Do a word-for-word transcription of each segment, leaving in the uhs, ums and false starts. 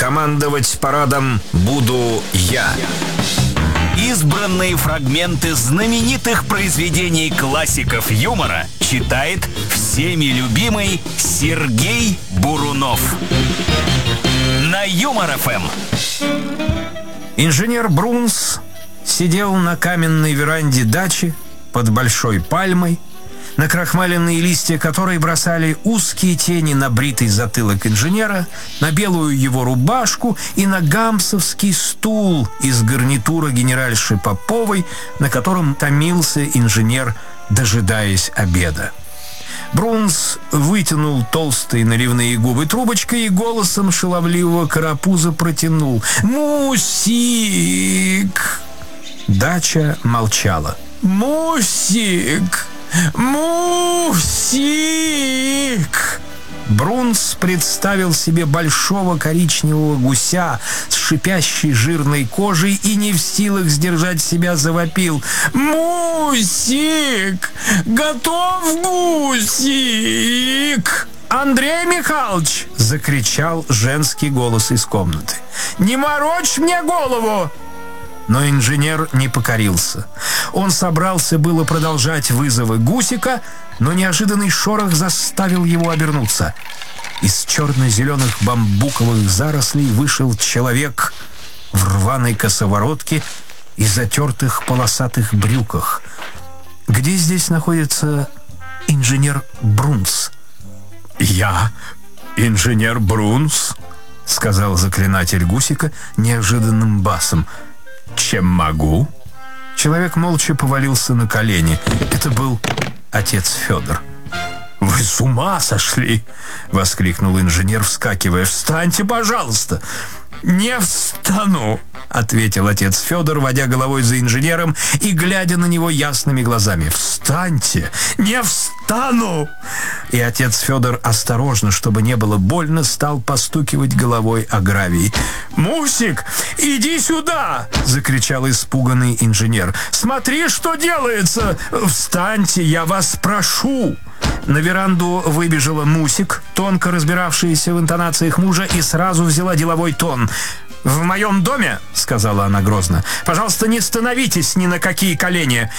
командовать парадом буду я. Избранные фрагменты знаменитых произведений классиков юмора читает всеми любимый Сергей Бурунов. На Юмор-ФМ. Инженер Брунс сидел на каменной веранде дачи под большой пальмой, накрахмаленные листья которой бросали узкие тени на бритый затылок инженера, на белую его рубашку и на гамсовский стул из гарнитура генеральши Поповой, на котором томился инженер, дожидаясь обеда. Брунс вытянул толстые наливные губы трубочкой и голосом шаловливого карапуза протянул: «Мусик!» Дача молчала. «Мусик! Мусик!» Брунс представил себе большого коричневого гуся с шипящей жирной кожей и не в силах сдержать себя завопил: «Мусик! Готов гусик!» «Андрей Михайлович!» — закричал женский голос из комнаты. «Не морочь мне голову!» Но инженер не покорился. Он собрался было продолжать вызовы гусика, но неожиданный шорох заставил его обернуться. Из черно-зеленых бамбуковых зарослей вышел человек в рваной косоворотке и затертых полосатых брюках. Где здесь находится инженер Брунс? «Я инженер Брунс», — сказал заклинатель гусика неожиданным басом. «Чем могу?» Человек молча повалился на колени. Это был отец Федор. «Вы с ума сошли!» — воскликнул инженер, вскакивая. «Встаньте, пожалуйста!» «Не встану!» — ответил отец Федор, водя головой за инженером и глядя на него ясными глазами. «Встаньте! Не встану!» И отец Федор осторожно, чтобы не было больно, стал постукивать головой о гравий. «Мусик, иди сюда!» — закричал испуганный инженер. «Смотри, что делается! Встаньте, я вас прошу!» На веранду выбежала Мусик, тонко разбиравшаяся в интонациях мужа, и сразу взяла деловой тон. «В моем доме, — сказала она грозно, — пожалуйста, не становитесь ни на какие колени!»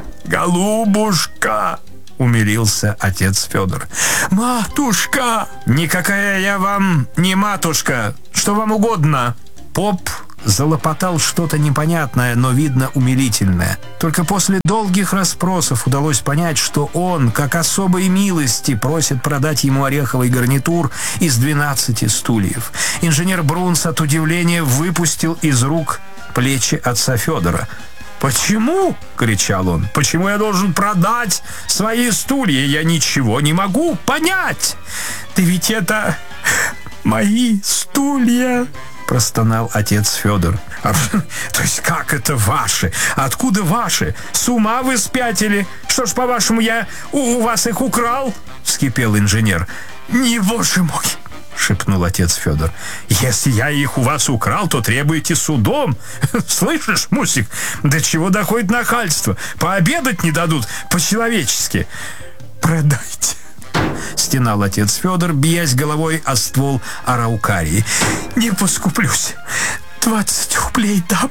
«Голубушка!» — умилился отец Федор. «Матушка!» «Никакая я вам не матушка! Что вам угодно?» Поп залопотал что-то непонятное, но, видно, умилительное. Только после долгих расспросов удалось понять, что он, как особой милости, просит продать ему ореховый гарнитур из двенадцати стульев. Инженер Брунс от удивления выпустил из рук плечи отца Федора. «Почему?» — кричал он. «Почему я должен продать свои стулья? Я ничего не могу понять!» «Да ведь это мои стулья!» — простонал отец Федор. А, «То есть как это ваши? Откуда ваши? С ума вы спятили? Что ж, по-вашему, я у, у вас их украл?» — вскипел инженер. «Не, боже мой!» — шепнул отец Федор. «Если я их у вас украл, то требуйте судом. Слышишь, Мусик, до чего доходит нахальство? Пообедать не дадут по-человечески. Продайте!» — стенал отец Федор, биясь головой о ствол араукарии. «Не поскуплюсь. Двадцать рублей дам».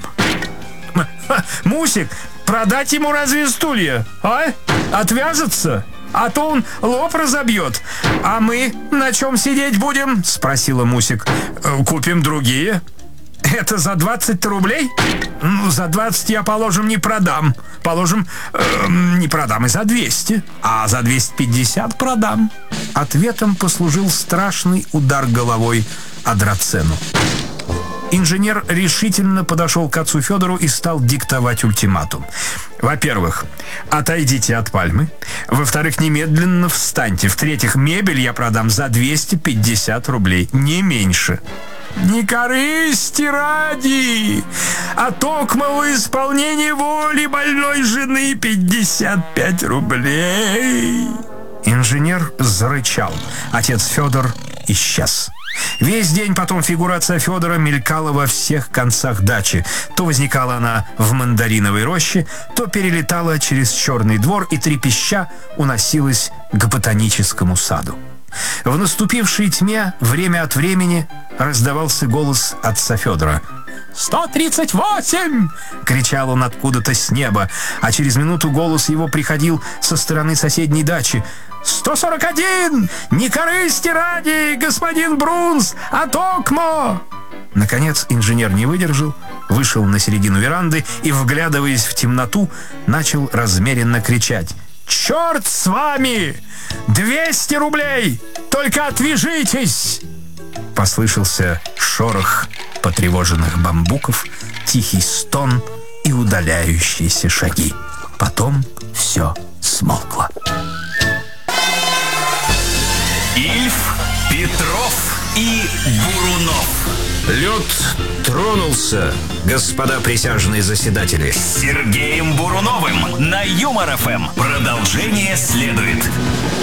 «Мусик, продать ему разве стулья? А? Отвяжется? А то он лоб разобьет. А мы на чем сидеть будем?» — спросила Мусик. «Купим другие». «Это за двадцать рублей?» «Ну, за двадцать я, положим, не продам. Положим, э, не продам и за двести. А за двести пятьдесят продам». Ответом послужил страшный удар головой о драцену. Инженер решительно подошел к отцу Федору и стал диктовать ультиматум. «Во-первых, отойдите от пальмы. Во-вторых, немедленно встаньте. В-третьих, мебель я продам за двести пятьдесят рублей, не меньше». «Не корысти ради, а токмо в исполнении воли больной жены пятьдесят пять рублей». Инженер зарычал. Отец Федор исчез. Весь день потом фигура отца Федора мелькала во всех концах дачи. То возникала она в мандариновой роще, то перелетала через черный двор и, трепеща, уносилась к ботаническому саду. В наступившей тьме время от времени раздавался голос отца Федора. «сто тридцать восемь!» — кричал он откуда-то с неба, а через минуту голос его приходил со стороны соседней дачи. «сто сорок один! Не корысти ради, господин Брунс, а токмо!» Наконец инженер не выдержал, вышел на середину веранды и, вглядываясь в темноту, начал размеренно кричать. «Черт с вами! двести рублей! Только отвяжитесь!» Послышался шорох потревоженных бамбуков, тихий стон и удаляющиеся шаги. Потом все смолкло. Ильф, Петров и Бурунов. Лед тронулся, господа присяжные заседатели. С Сергеем Буруновым на Юмор ФМ. Продолжение следует.